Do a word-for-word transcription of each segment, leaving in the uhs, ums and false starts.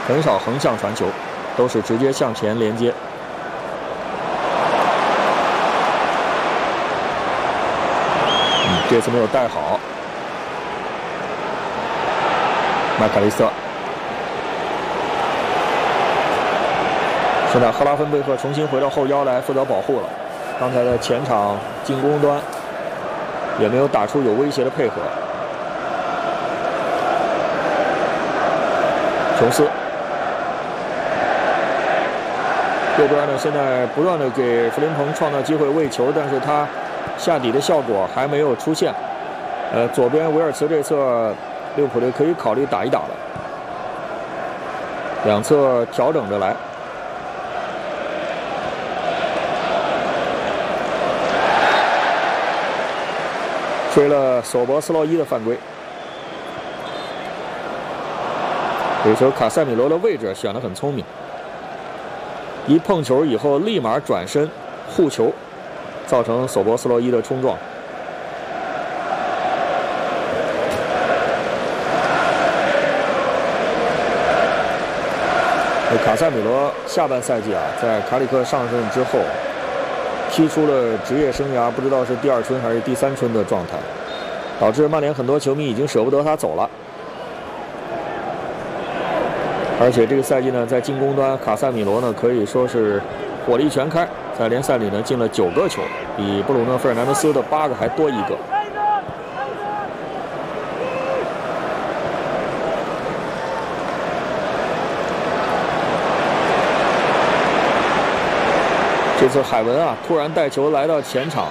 很少横向传球，都是直接向前连接。嗯，这次没有带好。麦卡利斯特。现在赫拉芬贝赫重新回到后腰来负责保护了。刚才的前场进攻端也没有打出有威胁的配合。琼斯。右边呢，现在不断的给弗林彭创造机会喂球，但是他下底的效果还没有出现。呃，左边维尔茨这侧，利物浦队可以考虑打一打了。两侧调整着来。吹了索博斯洛伊的犯规。这球卡塞米罗的位置选得很聪明。一碰球以后，立马转身护球，造成索博斯洛伊的冲撞。卡塞米罗下半赛季啊，在卡里克上任之后，踢出了职业生涯不知道是第二春还是第三春的状态，导致曼联很多球迷已经舍不得他走了。而且这个赛季呢，在进攻端，卡塞米罗呢可以说是火力全开，在联赛里呢进了九个球，比布鲁诺·费尔南德斯的八个还多一个。这次海文啊，突然带球来到前场，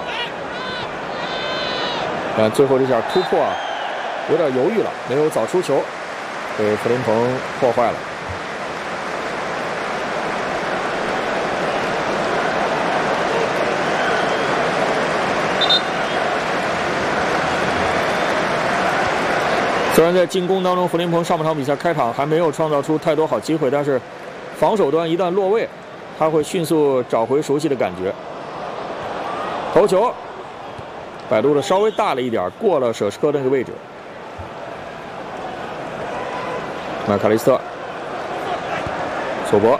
但最后这下突破啊，有点犹豫了，没有早出球，被弗林彭破坏了。虽然在进攻当中，弗林彭上半场比赛开场还没有创造出太多好机会，但是防守端一旦落位，他会迅速找回熟悉的感觉。头球，摆渡的稍微大了一点，过了舍什科那个位置。麦卡利斯特，索博，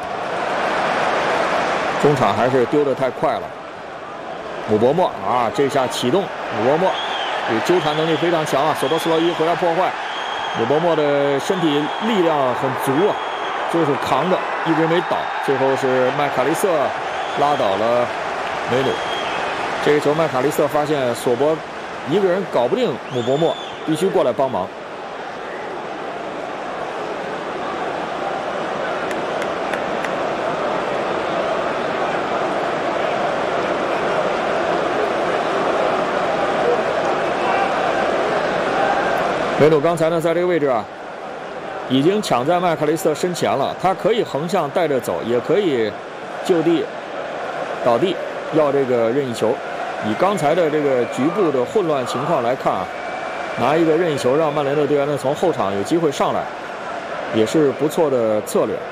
中场还是丢得太快了。姆伯莫啊，这下启动，姆伯莫。这纠缠能力非常强啊！索博斯洛伊回来破坏，姆伯莫的身体力量很足啊，就是扛着一直没倒，最后是麦卡利斯特拉倒了梅努。这个球麦卡利斯特发现索博一个人搞不定姆伯莫，必须过来帮忙。梅努刚才呢，在这个位置啊，已经抢在麦卡利斯特身前了。他可以横向带着走，也可以就地倒地要这个任意球。以刚才的这个局部的混乱情况来看啊，拿一个任意球让曼联的队员呢从后场有机会上来，也是不错的策略。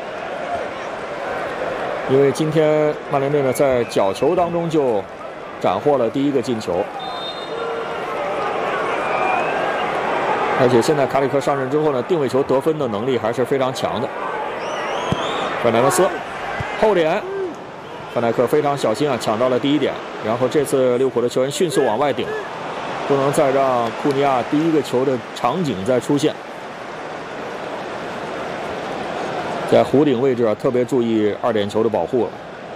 因为今天曼联队呢在角球当中就斩获了第一个进球。而且现在卡里克上任之后呢，定位球得分的能力还是非常强的。范戴克斯后点，范戴克非常小心啊，抢到了第一点。然后这次利物浦的球员迅速往外顶，不能再让库尼亚第一个球的场景再出现。在弧顶位置啊，特别注意二点球的保护了。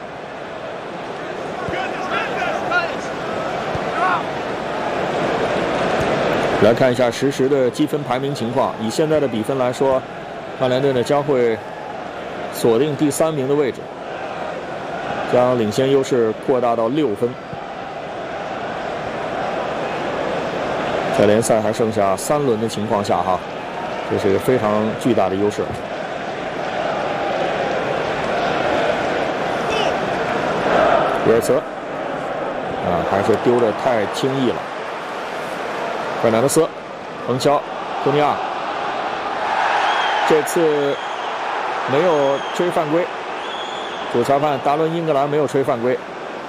来看一下实时的积分排名情况。以现在的比分来说，曼联队呢将会锁定第三名的位置，将领先优势扩大到六分。在联赛还剩下三轮的情况下，哈，这是一个非常巨大的优势。维尔茨啊，还是丢得太轻易了。费尔南德斯横敲，库尼亚这次没有吹犯规，主裁判达伦英格兰没有吹犯规。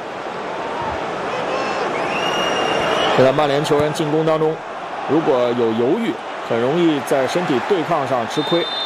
现在曼联球员进攻当中，如果有犹豫，很容易在身体对抗上吃亏。